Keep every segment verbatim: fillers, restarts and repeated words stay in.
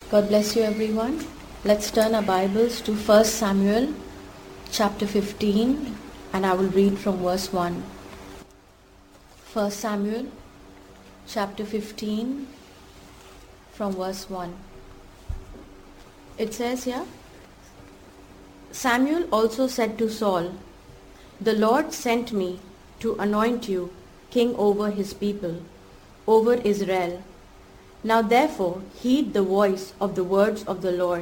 God bless you everyone. Let's turn our Bibles to First Samuel chapter fifteen, and I will read from verse one. First Samuel chapter fifteen from verse one. It says here, Samuel also said to Saul, "The Lord sent me to anoint you king over his people, over Israel. Now therefore heed the voice of the words of the Lord.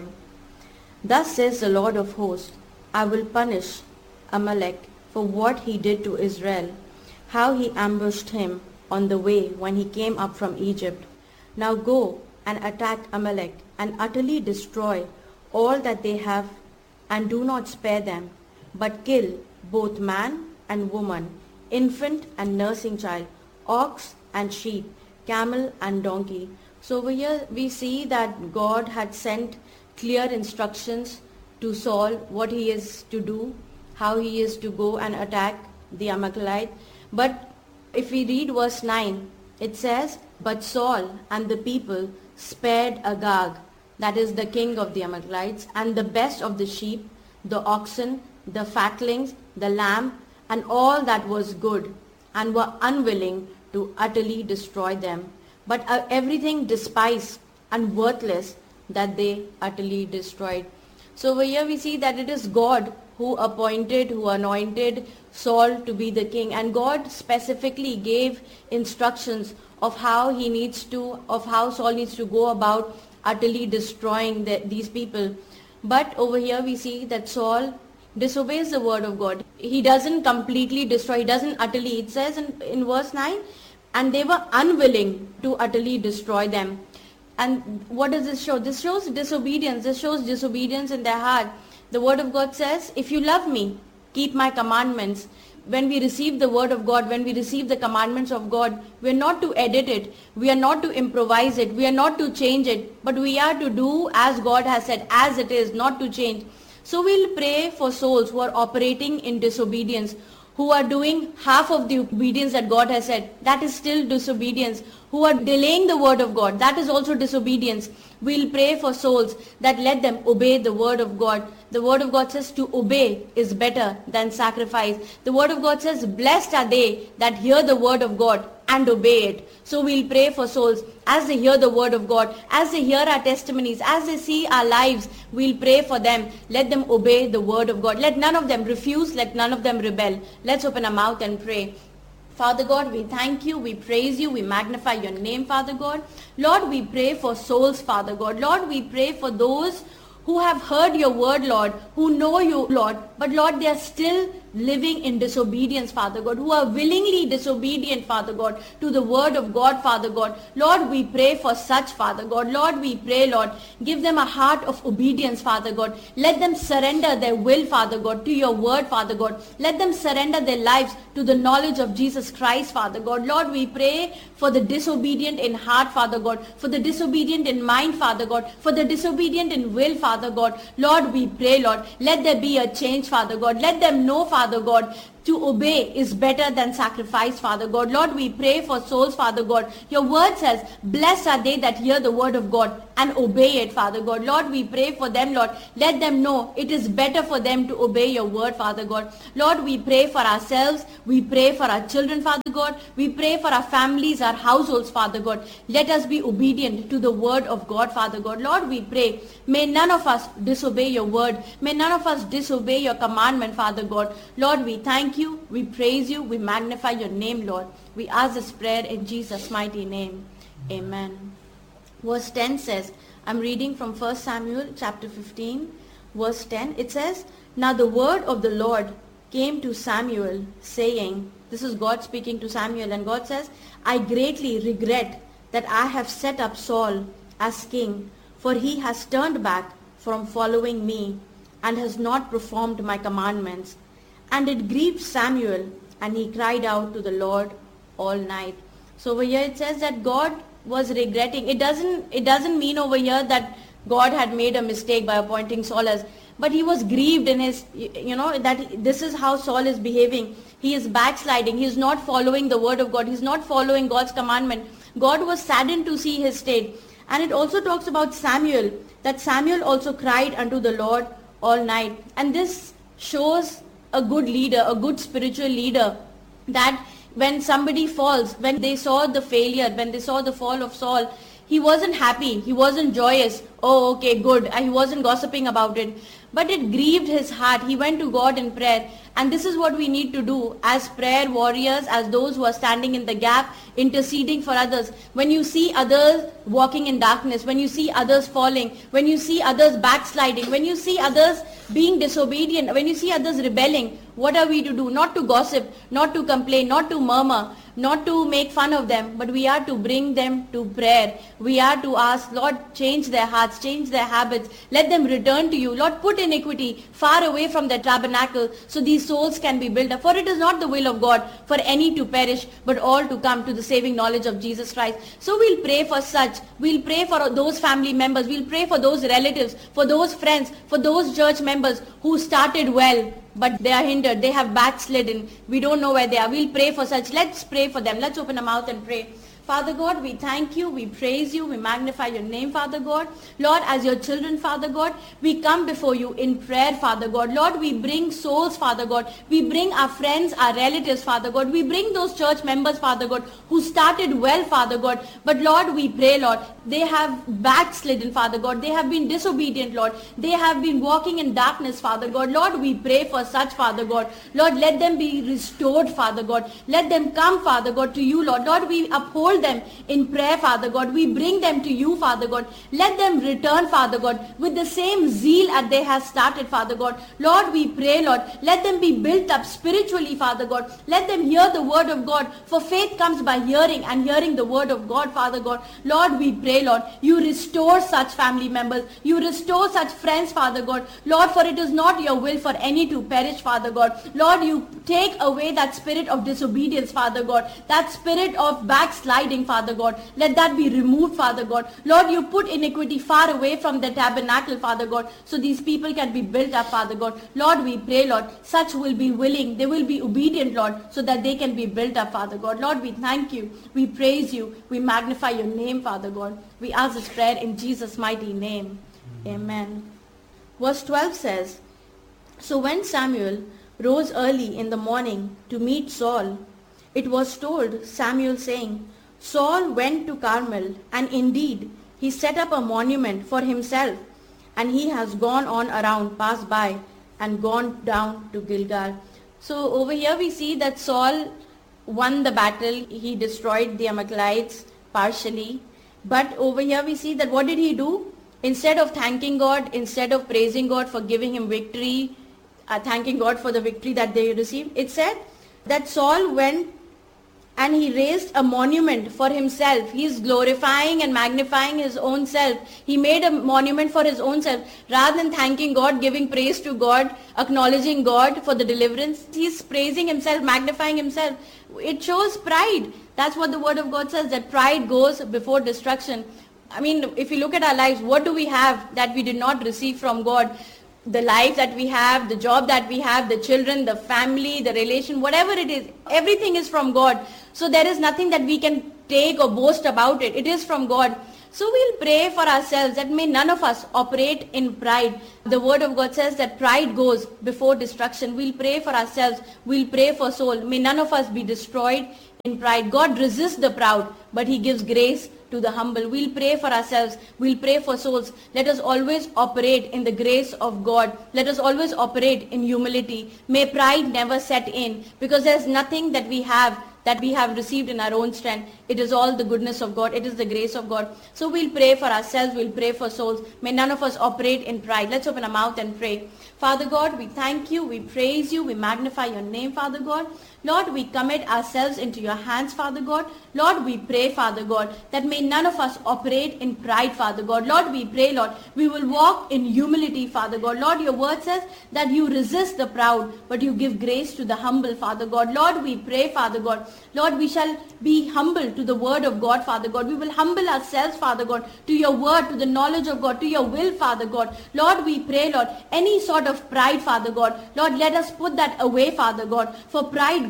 Thus says the Lord of hosts, I will punish Amalek for what he did to Israel, how he ambushed him on the way when he came up from Egypt. Now go and attack Amalek and utterly destroy all that they have, and do not spare them, but kill both man and woman, infant and nursing child, ox and sheep, camel and donkey." So over here we see that God had sent clear instructions to Saul what he is to do, how he is to go and attack the Amalekite. But if we read verse nine, it says, "But Saul and the people spared Agag," that is the king of the Amalekites, "and the best of the sheep, the oxen, the fatlings, the lamb, and all that was good, and were unwilling to utterly destroy them, but uh, everything despised and worthless that they utterly destroyed." So over here we see that it is God who appointed, who anointed Saul to be the king, and God specifically gave instructions of how he needs to, of how Saul needs to go about utterly destroying the, these people. But over here we see that Saul disobeys the word of God. He doesn't completely destroy, he doesn't utterly. It says in, in verse nine, and they were unwilling to utterly destroy them. And what does this show? This shows disobedience. This shows disobedience in their heart. The word of God says, if you love me, keep my commandments. When we receive the word of God, when we receive the commandments of God, we are not to edit it. We are not to improvise it. We are not to change it. But we are to do as God has said, as it is, not to change. So we'll pray for souls who are operating in disobedience, who are doing half of the obedience that God has said. That is still disobedience. Who are delaying the word of God. That is also disobedience. We'll pray for souls that let them obey the word of God. The word of God says to obey is better than sacrifice. The word of God says, blessed are they that hear the word of God and obey it. So we'll pray for souls as they hear the word of God, as they hear our testimonies, as they see our lives, we'll pray for them. Let them obey the word of God. Let none of them refuse, let none of them rebel. Let's open our mouth and pray. Father God, we thank you, we praise you, we magnify your name, Father God. Lord, we pray for souls, Father God. Lord, we pray for those who have heard your word, Lord, who know you, Lord, but Lord, they are still living in disobedience, Father God, who are willingly disobedient, Father God, to the word of God, Father God. Lord, we pray for such, Father God. Lord, we pray, Lord, give them a heart of obedience, Father God. Let them surrender their will, Father God, to your word, Father God. Let them surrender their lives to the knowledge of Jesus Christ, Father God. Lord, we pray for the disobedient in heart, Father God, for the disobedient in mind, Father God, for the disobedient in will, Father God. Lord, we pray, Lord, let there be a change, Father God. Let them know, Father God, to obey is better than sacrifice, Father God. Lord, we pray for souls, Father God. Your word says, blessed are they that hear the word of God and obey it, Father God. Lord, we pray for them, Lord. Let them know it is better for them to obey your word, Father God. Lord, we pray for ourselves. We pray for our children, Father God. We pray for our families, our households, Father God. Let us be obedient to the word of God, Father God. Lord, we pray, may none of us disobey your word. May none of us disobey your commandment, Father God. Lord, we thank you, we praise you, we magnify your name, Lord. We ask this prayer in Jesus' mighty name. Amen. Verse ten says, I'm reading from First Samuel chapter fifteen, verse ten. It says, now the word of the Lord came to Samuel, saying, this is God speaking to Samuel, and God says, I greatly regret that I have set up Saul as king, for he has turned back from following me and has not performed my commandments. And it grieved Samuel, and he cried out to the Lord all night. So over here it says that God was regretting. It doesn't, it doesn't mean over here that God had made a mistake by appointing Saul as, but he was grieved in his, you know, that this is how Saul is behaving. He is backsliding. He is not following the word of God. He is not following God's commandment. God was saddened to see his state. And it also talks about Samuel, that Samuel also cried unto the Lord all night. And this shows a good leader, a good spiritual leader, that when somebody falls, when they saw the failure, when they saw the fall of Saul, he wasn't happy, he wasn't joyous. Oh, okay, good. He wasn't gossiping about it. But it grieved his heart. He went to God in prayer. And this is what we need to do as prayer warriors, as those who are standing in the gap, interceding for others. When you see others walking in darkness, when you see others falling, when you see others backsliding, when you see others being disobedient, when you see others rebelling, what are we to do? Not to gossip, not to complain, not to murmur, not to make fun of them, but we are to bring them to prayer. We are to ask, Lord, change their hearts, change their habits. Let them return to you. Lord, put iniquity far away from the tabernacle so these souls can be built up. For it is not the will of God for any to perish, but all to come to the saving knowledge of Jesus Christ. So we'll pray for such. We'll pray for those family members. We'll pray for those relatives, for those friends, for those church members who started well, but they are hindered. They have backslidden. We don't know where they are. We'll pray for such. Let's pray for them. Let's open our mouth and pray. Father God, we thank you, we praise you, we magnify your name, Father God. Lord, as your children, Father God, we come before you in prayer, Father God. Lord, we bring souls, Father God. We bring our friends, our relatives, Father God. We bring those church members, Father God, who started well, Father God. But Lord, we pray, Lord, they have backslidden, Father God. They have been disobedient, Lord. They have been walking in darkness, Father God. Lord, we pray for such, Father God. Lord, let them be restored, Father God. Let them come, Father God, to you, Lord. Lord, we uphold them in prayer, Father God. We bring them to you, Father God. Let them return, Father God, with the same zeal as they have started, Father God. Lord, we pray, Lord, let them be built up spiritually, Father God. Let them hear the word of God, for faith comes by hearing, and hearing the word of God, Father God. Lord, we pray, Lord, you restore such family members. You restore such friends, Father God. Lord, for it is not your will for any to perish, Father God. Lord, you take away that spirit of disobedience, Father God, that spirit of backsliding, Father God. Let that be removed, Father God. Lord, you put iniquity far away from the tabernacle, Father God, so these people can be built up, Father God. Lord, we pray, Lord, such will be willing, they will be obedient, Lord, so that they can be built up, Father God. Lord, we thank you, we praise you, we magnify your name, Father God. We ask this prayer in Jesus' mighty name. Amen. Verse twelve says, So when Samuel rose early in the morning to meet Saul, it was told Samuel, saying, Saul went to Carmel, and indeed he set up a monument for himself, and he has gone on around, passed by, and gone down to Gilgal. So over here we see that Saul won the battle. He destroyed the Amalekites partially. But over here we see that what did he do? Instead of thanking God, instead of praising God for giving him victory, uh, thanking God for the victory that they received, it said that Saul went and he raised a monument for himself. He is glorifying and magnifying his own self. He made a monument for his own self. Rather than thanking God, giving praise to God, acknowledging God for the deliverance, he is praising himself, magnifying himself. It shows pride. That's what the word of God says, that pride goes before destruction. I mean, if you look at our lives, what do we have that we did not receive from God? The life that we have, the job that we have, the children, the family, the relation, whatever it is, everything is from God. So there is nothing that we can take or boast about it. It is from God. So we'll pray for ourselves that may none of us operate in pride. The word of God says that pride goes before destruction. We'll pray for ourselves. We'll pray for soul. May none of us be destroyed in pride. God resists the proud, but he gives grace to the humble. We'll pray for ourselves. We'll pray for souls. Let us always operate in the grace of God. Let us always operate in humility. May pride never set in, because there's nothing that we have that we have received in our own strength. It is all the goodness of God. It is the grace of God. So we'll pray for ourselves. We'll pray for souls. May none of us operate in pride. Let's open our mouth and pray. Father God, we thank you. We praise you. We magnify your name, Father God. Lord, we commit ourselves into your hands, Father God. Lord, we pray, Father God, that may none of us operate in pride, Father God. Lord, we pray, Lord, we will walk in humility, Father God. Lord, your word says that you resist the proud, but you give grace to the humble, Father God. Lord, we pray, Father God. Lord, we shall be humble to the word of God, Father God. We will humble ourselves, Father God, to your word, to the knowledge of God, to your will, Father God. Lord, we pray, Lord, any sort of pride, Father God, Lord, let us put that away, Father God. For pride goes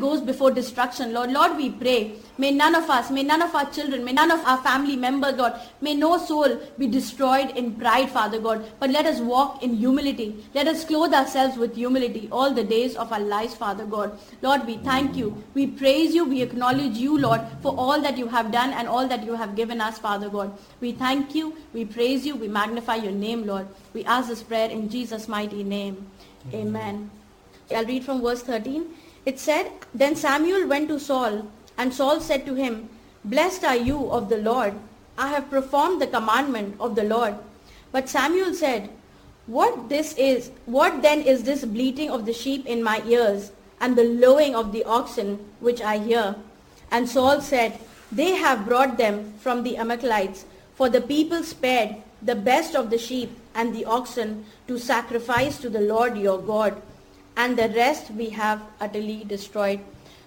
goes before destruction, Lord. Lord, we pray, may none of us, may none of our children, may none of our family members, Lord, may no soul be destroyed in pride, Father God, but let us walk in humility. Let us clothe ourselves with humility all the days of our lives, Father God. Lord, we thank you, we praise you, we acknowledge you, Lord, for all that you have done and all that you have given us, Father God. We thank you, we praise you, we magnify your name, Lord. We ask this prayer in Jesus' mighty name. Amen. I'll read from verse thirteen. It said, Then Samuel went to Saul, and Saul said to him, Blessed are you of the Lord. I have performed the commandment of the Lord. But Samuel said, What this is, what then is this bleating of the sheep in my ears, and the lowing of the oxen which I hear? And Saul said, They have brought them from the Amalekites, for the people spared the best of the sheep and the oxen to sacrifice to the Lord your God, and the rest we have utterly destroyed.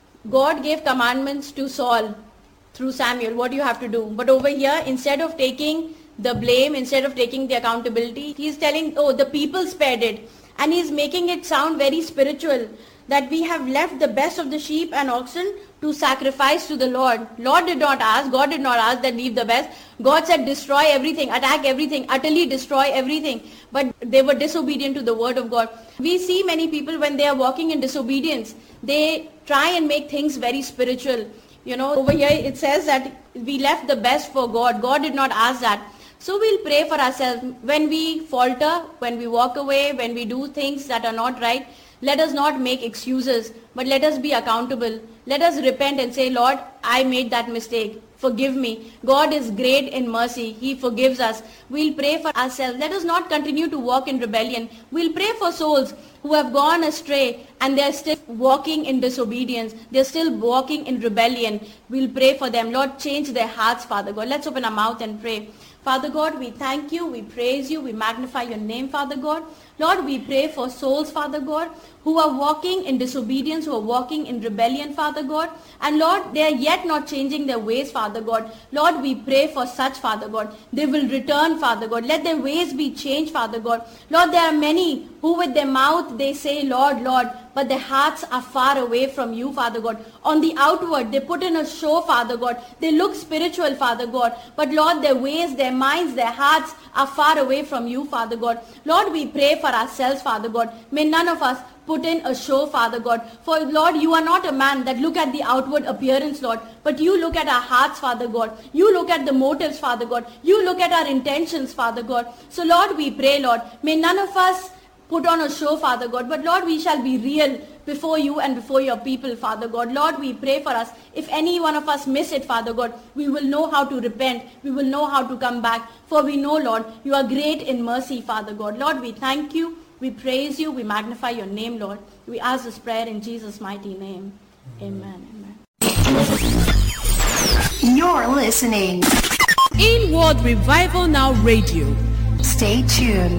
God gave commandments to Saul through Samuel, what you have to do. But over here, instead of taking the blame, instead of taking the accountability, he's telling, oh, the people spared it. And he's making it sound very spiritual, that we have left the best of the sheep and oxen to sacrifice to the Lord. Lord did not ask, God did not ask that leave the best. God said destroy everything, attack everything, utterly destroy everything. But they were disobedient to the word of God. We see many people when they are walking in disobedience, they try and make things very spiritual. You know, over here it says that we left the best for God. God did not ask that. So we'll pray for ourselves. When we falter, when we walk away, when we do things that are not right, let us not make excuses, but let us be accountable. Let us repent and say, Lord, I made that mistake. Forgive me. God is great in mercy. He forgives us. We'll pray for ourselves. Let us not continue to walk in rebellion. We'll pray for souls who have gone astray and they're still walking in disobedience. They're still walking in rebellion. We'll pray for them. Lord, change their hearts, Father God. Let's open our mouth and pray. Father God, we thank you, we praise you, we magnify your name, Father God. Lord, we pray for souls, Father God, who are walking in disobedience, who are walking in rebellion, Father God. And Lord, they are yet not changing their ways, Father God. Lord, we pray for such, Father God. They will return, Father God. Let their ways be changed, Father God. Lord, there are many who with their mouth they say, Lord, Lord, but their hearts are far away from you, Father God. On the outward, they put in a show, Father God. They look spiritual, Father God. But Lord, their ways, their minds, their hearts are far away from you, Father God. Lord, we pray for ourselves, Father God. May none of us put in a show, Father God. For Lord, you are not a man that look at the outward appearance, Lord, but you look at our hearts, Father God. You look at the motives, Father God. You look at our intentions, Father God. So Lord, we pray, Lord, may none of us put on a show, Father God, but Lord, we shall be real before you and before your people, Father God. Lord, we pray for us. If any one of us miss it, Father God, we will know how to repent. We will know how to come back. For we know, Lord, you are great in mercy, Father God. Lord, we thank you. We praise you. We magnify your name, Lord. We ask this prayer in Jesus' mighty name. Amen. Amen. You're listening. Inward Revival Now Radio. Stay tuned.